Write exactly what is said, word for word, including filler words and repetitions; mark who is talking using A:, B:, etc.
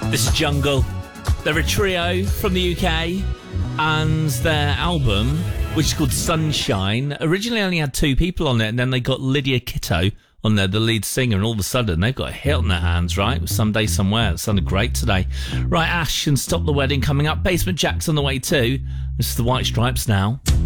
A: This is Jungle. They're a trio from the U K, and their album, which is called Sunshine, originally only had two people on it, and then they got Lydia Kitto on there, the lead singer, and all of a sudden they've got a hit on their hands, right? Someday, Somewhere. It sounded great today. Right, Ash and Stop the Wedding coming up. Basement Jack's on the way too. This is the White Stripes now.